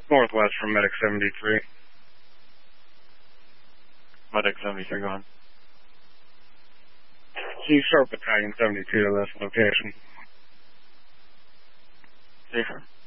Northwest from Medic 73. Medic 73 gone. Can you start Battalion 72 to this location? See.